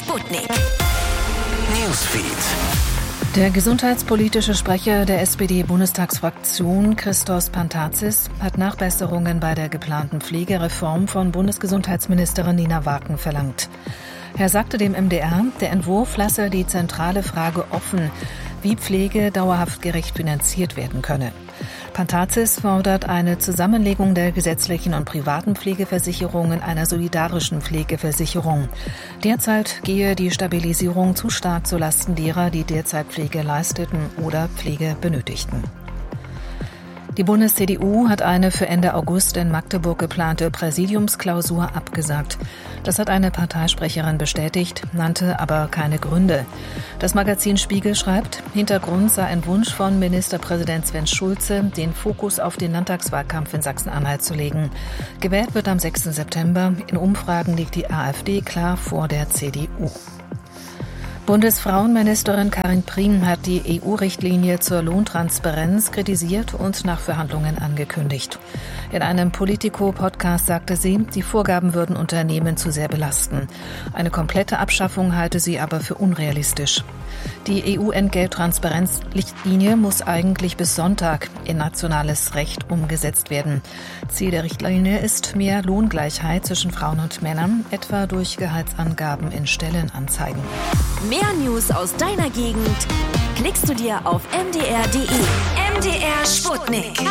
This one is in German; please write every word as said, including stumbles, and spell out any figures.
Sputnik Newsfeed. Der gesundheitspolitische Sprecher der S P D-Bundestagsfraktion, Christos Pantazis, hat Nachbesserungen bei der geplanten Pflegereform von Bundesgesundheitsministerin Nina Waken verlangt. Er sagte dem M D R, der Entwurf lasse die zentrale Frage offen, wie Pflege dauerhaft gerecht finanziert werden könne. Pantazis fordert eine Zusammenlegung der gesetzlichen und privaten Pflegeversicherungen einer solidarischen Pflegeversicherung. Derzeit gehe die Stabilisierung zu stark zulasten derer, die derzeit Pflege leisteten oder Pflege benötigten. Die Bundes-C D U hat eine für Ende August in Magdeburg geplante Präsidiumsklausur abgesagt. Das hat eine Parteisprecherin bestätigt, nannte aber keine Gründe. Das Magazin Spiegel schreibt, Hintergrund sei ein Wunsch von Ministerpräsident Sven Schulze, den Fokus auf den Landtagswahlkampf in Sachsen-Anhalt zu legen. Gewählt wird am sechsten September. In Umfragen liegt die AfD klar vor der C D U. Bundesfrauenministerin Karin Prien hat die E U-Richtlinie zur Lohntransparenz kritisiert und nach Verhandlungen angekündigt. In einem Politico-Podcast sagte sie, die Vorgaben würden Unternehmen zu sehr belasten. Eine komplette Abschaffung halte sie aber für unrealistisch. Die E U-Entgelttransparenzrichtlinie muss eigentlich bis Sonntag in nationales Recht umgesetzt werden. Ziel der Richtlinie ist mehr Lohngleichheit zwischen Frauen und Männern, etwa durch Gehaltsangaben in Stellenanzeigen. Mehr News aus deiner Gegend klickst du dir auf m d r punkt d e. M D R Sputnik.